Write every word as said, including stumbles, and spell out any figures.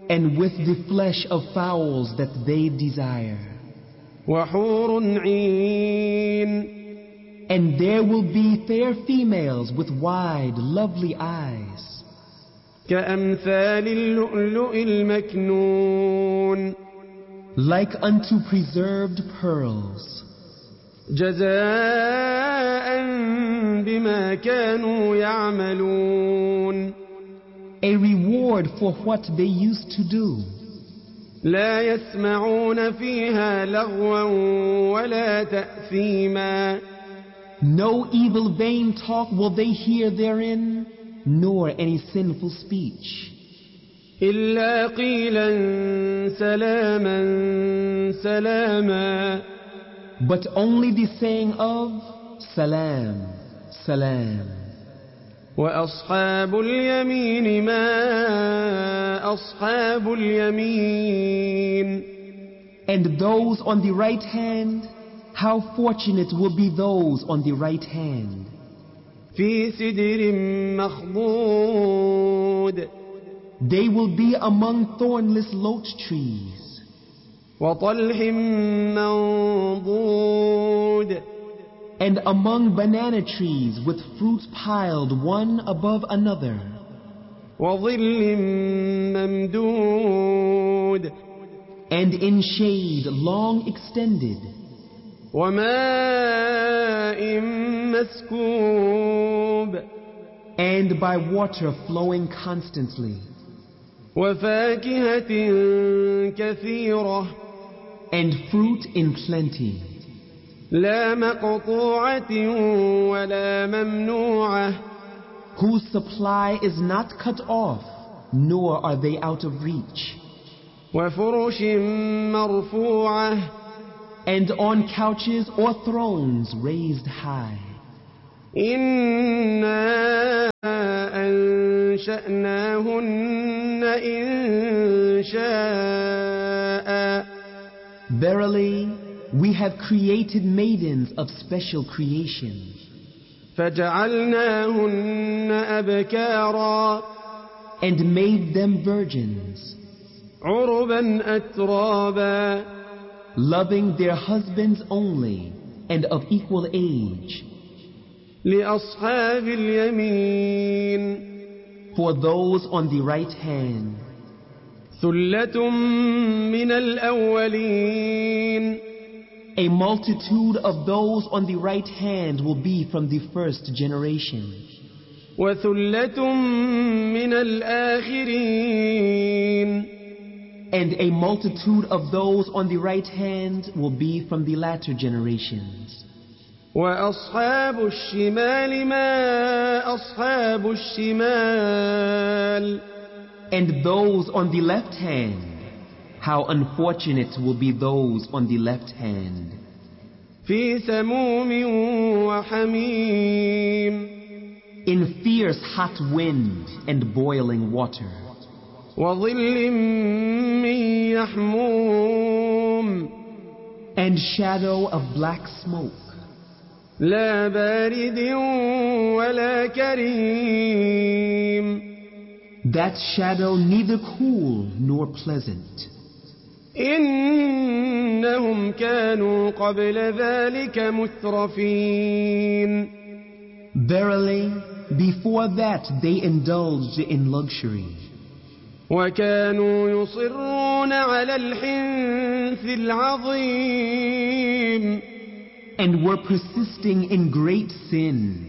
and with the flesh of fowls that they desire. وحور عين And there will be fair females with wide, lovely eyes, كأمثال اللؤلؤ المكنون like unto preserved pearls, جزاء بما كانوا يعملون a reward for what they used to do. لا يسمعون فيها لغوا ولا تأثيما No evil vain talk will they hear therein, nor any sinful speech. إلا قيلا سلاما سلاما But only the saying of Salam, Salam. وأصحاب اليمين ما أصحاب اليمين And those on the right hand, how fortunate will be those on the right hand. في سدر مخضود They will be among thornless lote trees, وطلح منضود and among banana trees with fruits piled one above another, وظل ممدود and in shade long extended, وماء مسكوب and by water flowing constantly, وفاكهة كثيرة and fruit in plenty, لا مقطوعة ولا ممنوعة whose supply is not cut off, nor are they out of reach, وفرش مرفوعة and on couches or thrones raised high. إنا أنشأناهن إنشاء Verily, we have created maidens of special creation, فجعلناهن أبكارا and made them virgins, عربا أترابا loving their husbands only, and of equal age, لأصحاب اليمين for those on the right hand. ثلة من الأولين A multitude of those on the right hand will be from the first generation, وثلة من الآخرين and a multitude of those on the right hand will be from the latter generations. وأصحاب الشمال ما أصحاب الشمال And those on the left hand, how unfortunate will be those on the left hand. في سموم وحميم In fierce hot wind and boiling water, وظل من يحموم and shadow of black smoke, لا بارد ولا كريم that shadow neither cool nor pleasant. إنهم كانوا قبل ذلك مترفين Verily, before that they indulged in luxury, وكانوا يصرون على الحنث العظيم and were persisting in great sin.